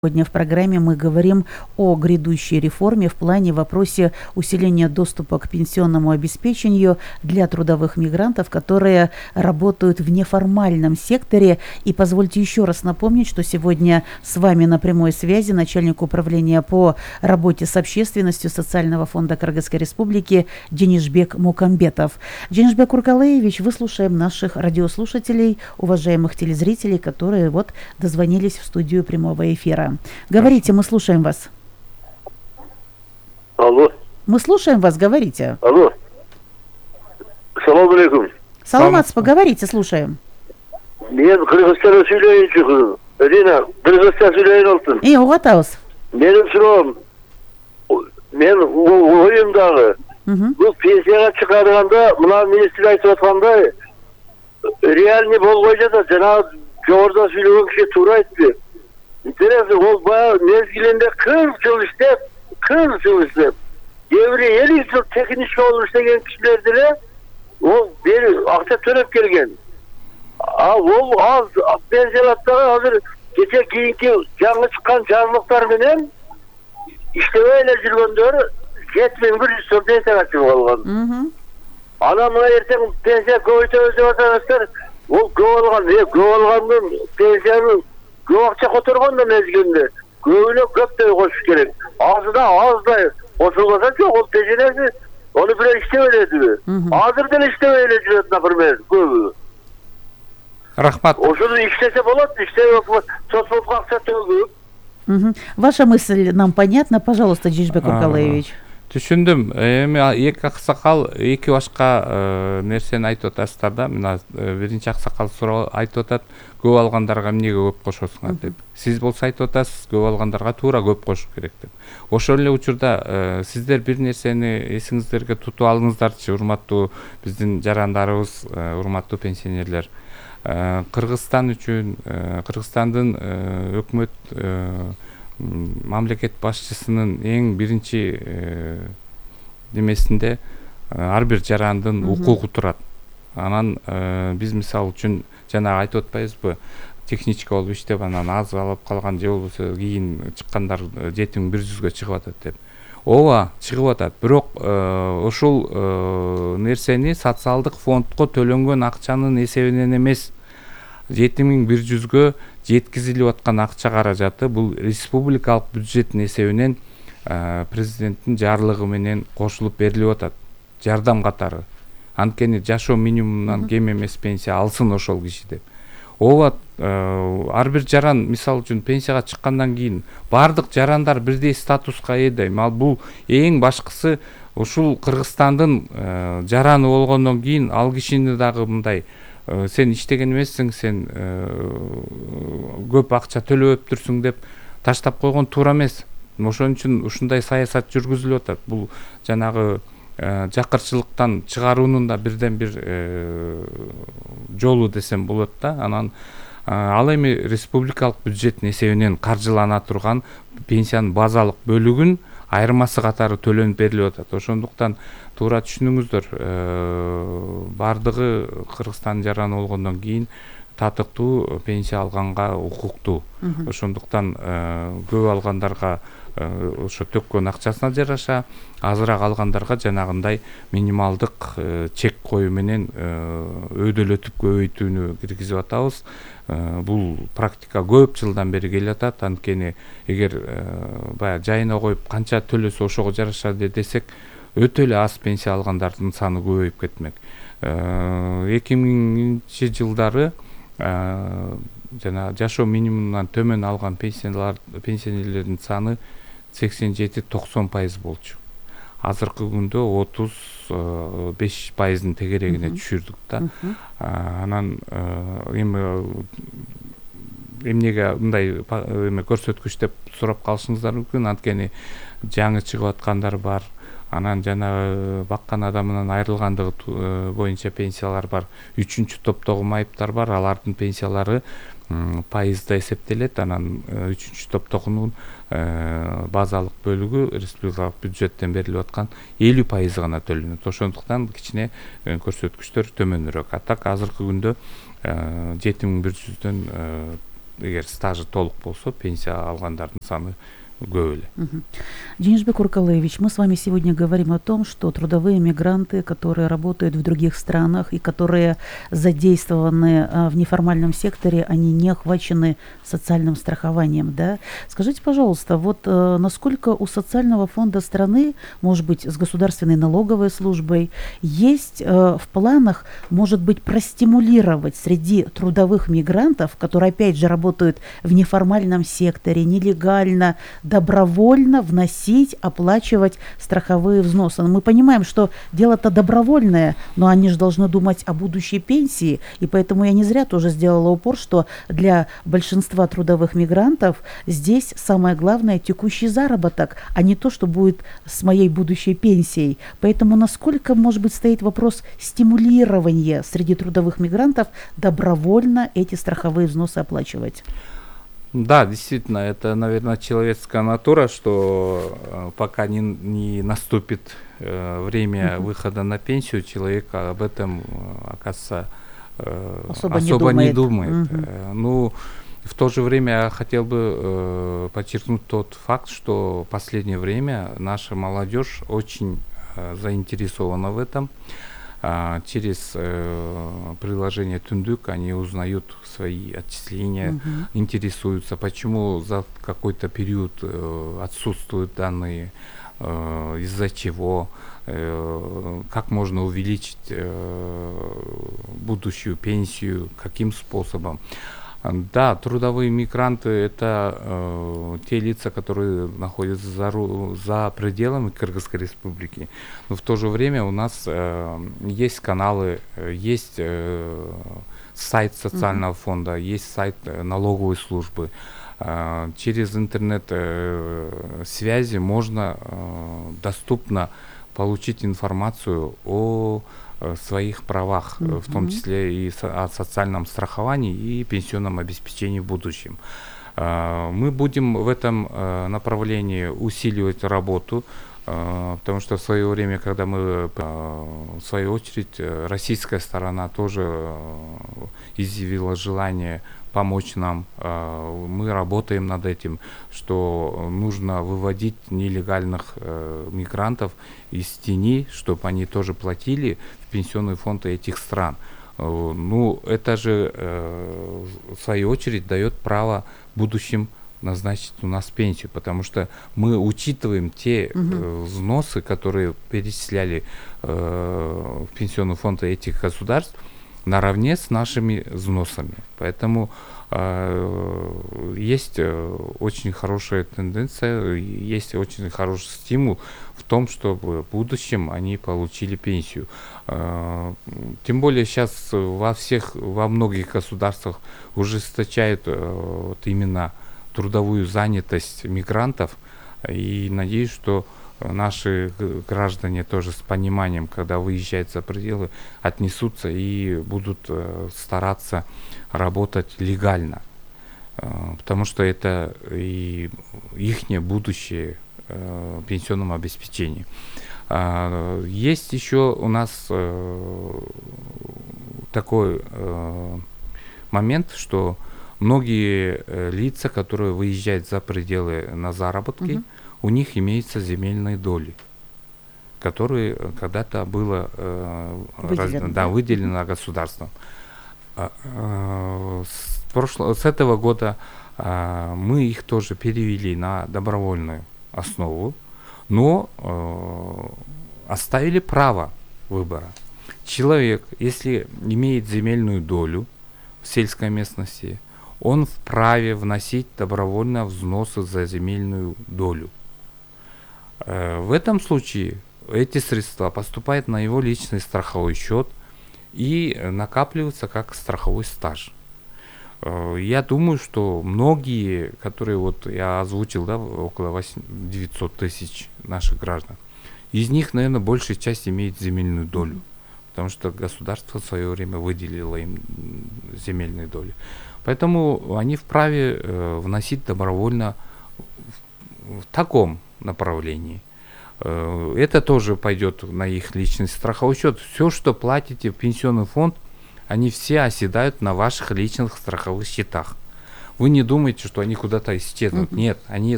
Сегодня в программе мы говорим о грядущей реформе в плане вопросе усиления доступа к пенсионному обеспечению для трудовых мигрантов, которые работают в неформальном секторе. И позвольте еще раз напомнить, что сегодня с вами на прямой связи начальник управления по работе с общественностью Социального фонда Кыргызской Республики Денишбек Мукамбетов. Денишбек Уркалеевич, выслушаем наших радиослушателей, уважаемых телезрителей, которые дозвонились в студию прямого эфира. Говорите, мы слушаем вас. Алло. Мы слушаем вас, говорите. Алло. Салам алейкум. Саламатс, поговорите, слушаем. Мен Кыргызстанда сүйлөйүнчү кызым. Рина, Кыргызстан сүйлөйүн алтын. Угатабыз. Менин суроом, мен оюмдагы бул пенсияга чыгарганда мына министр айтып аткандай реальный болбой жатат. Жана жогоруда сүйлөгөн киши туура айтты. Интересно, ол баягы мезгилинде 40 жыл иштеп, кээ бир 50 жыл техничка болуп иштеген кишилер деле ол бери акча төлөп келген. Ол аз пенсиялаттагы азыр кече кийинки жаңы чыккан жаңылыктар менен иштебей эле жүргөндөр 7100 сом пенсияга чыгып алган. Анан мына эртең пенсия көбөйтөбүз деп атасыздар. Ол көп алгандын пенсияны көп акча которгон да мезгилинде. Көбүнө көптөй кошуш керек. Аздай кошулбаса жок, ол пенсиясы onu bile işlemedi. Hazır da işlemeyeceğiz, например, көбү. Рахмат. Ошону иштесе болот, иштеп соцсоцко акча төгүп. Ваша мысль нам понятна, пожалуйста, Денишбек Уркалеевич. Түшүндүм. Эми эки аксакал эки башка нерсени айтып атасыздар да. Мына биринчи аксакал суроо айтып атат, көп алгандарга эмнеге көп кошосуңар деп. Сиз болсо айтып атасыз, көп алгандарга туура көп кошуш керек деп. Ошол эле учурда сиздер бир нерсени эсиңиздерге тутуп алыңыздарчы, урматтуу биздин жарандарыбыз, урматтуу пенсионерлер. Кыргызстан үчүн, Кыргызстандын өкмөт мамлекет башчысынын эң биринчи немесинде ар бир жарандын укугу турат. Анан биз мисалы үчүн жана айтып атпайбызбы, техничка болуп иштеп анан аз алып калган же болбосо кийин чыккандар 7100-гө чыгып атат деп. Ооба, чыгып атат. Бирок ошол нерсени социалдык фондко төлөнгөн акчанын эсебинен эмес, 7100-гө жеткизилип аткан акча каражаты бул республикалык бюджеттин эсебинен президенттин жарлыгы менен кошулуп берилип атат. Жардам катары. Анткени жашоо минимумунан кем эмес пенсия алсын ошол киши деп. Ооба, ар бир жаран мисалы үчүн пенсияга чыккандан кийин бардык жарандар бирдей статуска ээ дейм. Ал бул эң башкысы ушул Кыргызстандын жараны болгондон кийин ал кишини дагы мындай сен иштеген эмессиң, сен көп акча төлөптүрсүң деп таштап койгон туура эмес. Ошон үчүн ушундай саясат жүргүзүлүп атат. Бул жанагы жакырчылыктан чыгаруунун да бирден бир жолу десем болот да. Анан ал эми республикалык бюджеттин эсебинен каржылана турган пенсиянын базалык бөлүгүн айырмасы катары төлөнүп берилип атат. Ошондуктан туура түшүнүңүздөр, бардыгы Кыргызстан жараны болгондон кийин татыктуу пенсия алганга укуктуу. Ошондуктан көп алгандарга ошо төккөн акчасына жараша, азыраак алгандарга жанагындай минималдык чек коюу менен өйдөлөтүп көбөйтүүнү киргизип атабыз. Бул практика көп жылдан бери келе атат. Анткени эгер баягы жайына коюп канча төлөсө ошого жараша десек, өтө эле аз пенсия алгандардын саны көбөйүп кетмек. 2000-чи жылдары жана жашоо минимумунан төмөн алган пенсионерлердин саны 87-90% болчу. Азыркы күндө 35%-ын тегерегине түшүрдүк да. Анан эмнеге мындай көрсөткүч деп сурап калышыңыздар мүмкүн. Анткени жаңы чыгып аткандар бар. Анан жана баккан адамынан айрылгандыгы боюнча пенсиялар бар. 3-чү топтогу майыптар бар. Алардын пенсиялары пайызда эсептелет. Анан 3-чү топтогунун базалык бөлүгү республикалык бюджеттен берилип аткан 50% гана төлөнөт. Ошондуктан кичине көрсөткүчтөр төмөнүрөөк. А так азыркы күндө 7100-дөн эгер стажы толук болсо пенсия алгандардын саны көп эле. Денисбек Уркалевич, мы с вами сегодня говорим о том, что трудовые мигранты, которые работают в других странах и которые задействованы в неформальном секторе, они не охвачены социальным страхованием, да? Скажите, пожалуйста, вот насколько у социального фонда страны, может быть, с государственной налоговой службой, есть в планах, может быть, простимулировать среди трудовых мигрантов, которые, опять же, работают в неформальном секторе, нелегально, добровольно вносить, оплачивать страховые взносы. Но мы понимаем, что дело-то добровольное, но они же должны думать о будущей пенсии, и поэтому я не зря тоже сделала упор, что для большинства трудовых мигрантов здесь самое главное текущий заработок, а не то, что будет с моей будущей пенсией. Поэтому насколько, может быть, стоит вопрос стимулирования среди трудовых мигрантов добровольно эти страховые взносы оплачивать? Да, действительно, это, наверное, человеческая натура, что пока не наступит время выхода на пенсию, человек об этом, оказывается, особо не думает. Ну, в то же время я хотел бы подчеркнуть тот факт, что в последнее время наша молодежь очень заинтересована в этом. Через приложение Түндүк они узнают свои отчисления, интересуются, почему за какой-то период отсутствуют данные, из-за чего, как можно увеличить будущую пенсию, каким способом. Да, трудовые мигранты – это те лица, которые находятся за пределами Кыргызской республики. Но в то же время у нас есть каналы, есть сайт социального фонда, есть сайт налоговой службы. Через интернет-связи можно доступно получить информацию о своих правах, в том числе и о социальном страховании и пенсионном обеспечении в будущем. Мы будем в этом направлении усиливать работу, потому что в свое время, когда мы, в свою очередь, российская сторона тоже изъявила желание помочь нам. Мы работаем над этим, что нужно выводить нелегальных мигрантов из тени, чтобы они тоже платили в пенсионный фонд этих стран. Ну, это же, в свою очередь, дает право в будущем назначить у нас пенсию, потому что мы учитываем те взносы, которые перечисляли в пенсионный фонд этих государств, наравне с нашими взносами. Поэтому есть очень хорошая тенденция, есть очень хороший стимул в том, чтобы в будущем они получили пенсию. Тем более сейчас во многих государствах ужесточают вот именно трудовую занятость мигрантов, и надеюсь, что наши граждане тоже с пониманием, когда выезжают за пределы, отнесутся и будут стараться работать легально, потому что это и ихнее будущее в пенсионном обеспечении. Есть еще у нас такой момент, что многие лица, которые выезжают за пределы на заработки, у них имеются земельные доли, которые когда-то было выделено государством. С этого года мы их тоже перевели на добровольную основу, но оставили право выбора. Человек, если имеет земельную долю в сельской местности, он вправе вносить добровольно взносы за земельную долю. В этом случае эти средства поступают на его личный страховой счет и накапливаются как страховой стаж. Я думаю, что многие, которые вот я озвучил, да, около 900 тысяч наших граждан, из них, наверное, большая часть имеет земельную долю, потому что государство в свое время выделило им земельные доли. Поэтому они вправе вносить добровольно в таком направлении. Это тоже пойдет на их личный страховой счет. Все, что платите в пенсионный фонд, они все оседают на ваших личных страховых счетах. вы не думаете, что они куда-то исчезнут. Нет, они